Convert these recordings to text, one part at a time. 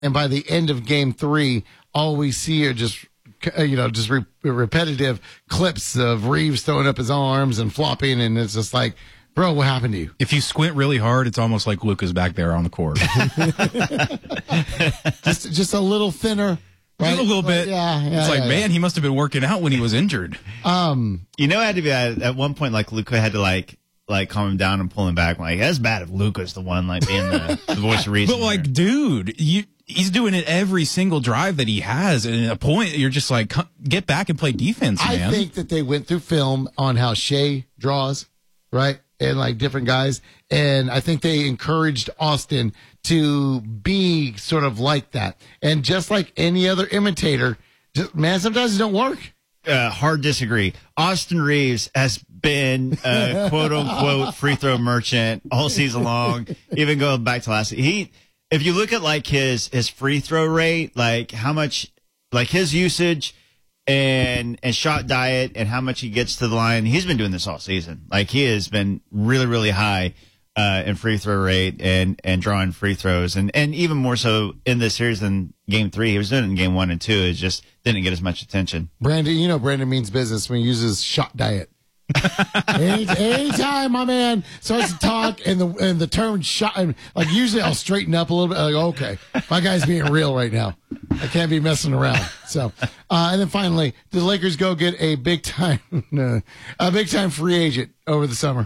And by the end of game 3, all we see are just repetitive clips of Reeves throwing up his arms and flopping. And it's just like, bro, what happened to you? If you squint really hard, it's almost like Luka's back there on the court. just a little thinner. Right? Just a little bit. Yeah. It's like, man, he must have been working out when he was injured. You know, it had to be at one point, like, Luka had to, like calm him down and pull him back. Like, that's bad if Luka's the one, like, being the voice of reason. But, like, dude, he's doing it every single drive that he has. And at a point, you're just like, get back and play defense, man. I think that they went through film on how Shea draws, right? And, like, different guys. And I think they encouraged Austin to be sort of like that. And just like any other imitator, sometimes it don't work. Hard disagree. Austin Reeves has been a quote-unquote free throw merchant all season long, even going back to last season. If you look at, like, his free throw rate, like, how much, like, his usage and shot diet and how much he gets to the line, he's been doing this all season. Like, he has been really, really high in free throw rate and drawing free throws. And even more so in this series than game 3. He was doing it in game 1 and 2. It just didn't get as much attention. Brandon, Brandon means business when he uses shot diet. Anytime my man starts to talk and the term shot, like, usually I'll straighten up a little bit. Like, okay, my guy's being real right now. I can't be messing around. So, and then finally, the Lakers go get a big time free agent over the summer.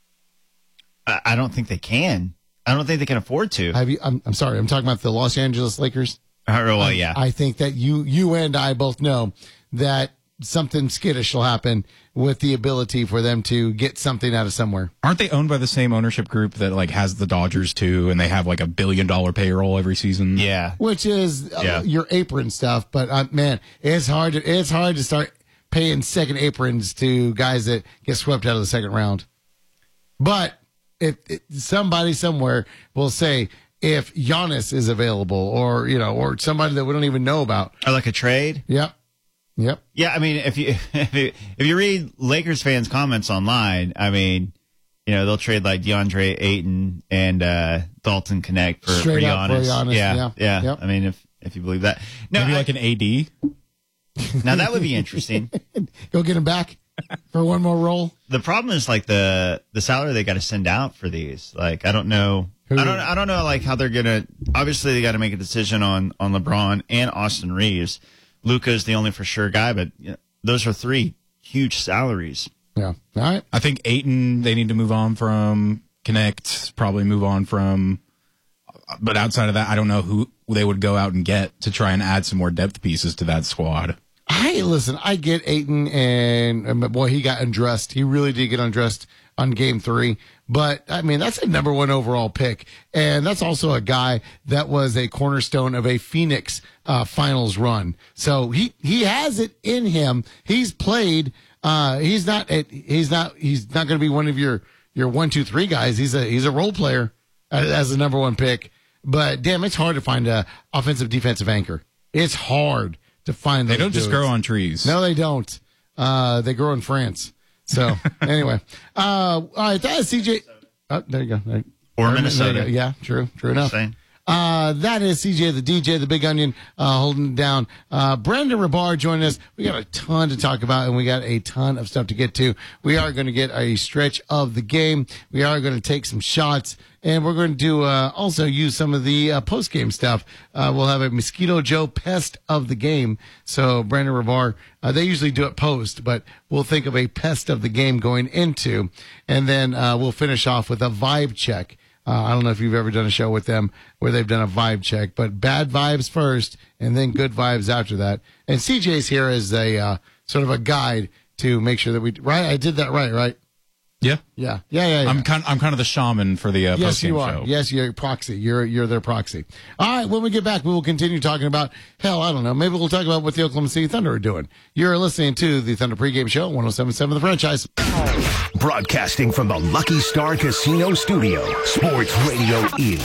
I don't think they can. I don't think they can afford to. I'm sorry. I'm talking about the Los Angeles Lakers. Well, yeah. I think that you and I both know that something skittish will happen with the ability for them to get something out of somewhere. Aren't they owned by the same ownership group that, like, has the Dodgers too, and they have like $1 billion payroll every season? Yeah, which is your apron stuff. But man, it's hard to start paying second aprons to guys that get swept out of the second round. But if somebody somewhere will say, if Giannis is available, or somebody that we don't even know about, or like a trade. Yep. Yeah, I mean, if you read Lakers fans' comments online, I mean, they'll trade like DeAndre Ayton and Dalton Connect for Giannis. Yeah. Yep. I mean, if you believe that, maybe like an AD. Now that would be interesting. Go get him back for one more roll. The problem is, like, the salary they got to send out for these. Like, I don't know. I don't know, like, how they're gonna. Obviously, they got to make a decision on LeBron and Austin Reeves. Luka is the only for sure guy, but those are 3 huge salaries. Yeah. All right. I think Ayton, they need to move on from. Connect, probably move on from. But outside of that, I don't know who they would go out and get to try and add some more depth pieces to that squad. I get Ayton, and boy, he got undressed. He really did get undressed on game 3. But, I mean, that's a number 1 overall pick. And that's also a guy that was a cornerstone of a Phoenix finals run. So he has it in him. He's played. He's not going to be one of your 1, 2, 3 guys. He's a role player as a number 1 pick. But, damn, it's hard to find a offensive defensive anchor. It's hard to find. They don't just grow on trees. No, they don't. They grow in France. So, anyway. All right, that is CJ. Oh, there you go. Or Minnesota. Yeah, true enough. That is CJ, the DJ, the Big Onion, holding it down. Brandon Rabar joining us. We got a ton to talk about, and we got a ton of stuff to get to. We are going to get a stretch of the game. We are going to take some shots, and we're going to also use some of the post-game stuff. We'll have a Mosquito Joe pest of the game. So, Brandon Rabar, they usually do it post, but we'll think of a pest of the game going into, and then we'll finish off with a vibe check. I don't know if you've ever done a show with them where they've done a vibe check, but bad vibes first and then good vibes after that. And CJ's here as a sort of a guide to make sure that right? I did that right? Yeah. I'm kind of the shaman for the yes, post-game you are. show. Yes, you're proxy. You're their proxy. All right. When we get back, we will continue talking about I don't know. Maybe we'll talk about what the Oklahoma City Thunder are doing. You're listening to the Thunder Pregame Show, 107.7 The Franchise. Broadcasting from the Lucky Star Casino Studio, Sports Radio is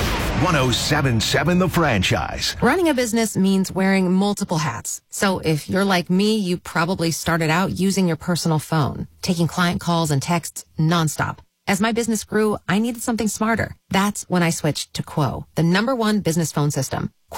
107.7 The Franchise. Running a business means wearing multiple hats. So if you're like me, you probably started out using your personal phone, taking client calls and texts nonstop. As my business grew, I needed something smarter. That's when I switched to Quo, the #1 business phone system.